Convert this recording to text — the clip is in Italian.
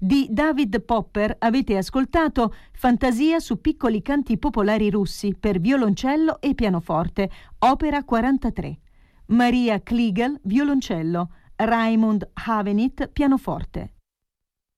Di David Popper avete ascoltato Fantasia su piccoli canti popolari russi per violoncello e pianoforte, opera 43. Maria Kliegel, violoncello, Raimund Havenit, pianoforte.